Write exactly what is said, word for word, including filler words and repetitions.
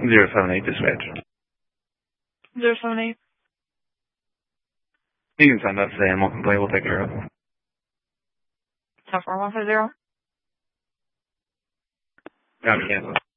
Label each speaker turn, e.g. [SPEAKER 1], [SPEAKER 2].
[SPEAKER 1] Zero seven eight dispatch.
[SPEAKER 2] Zero seven eight.
[SPEAKER 1] You can send that today and we'll complain. We'll take care of it.
[SPEAKER 2] Ten four one five zero.
[SPEAKER 1] Got it, Kansas.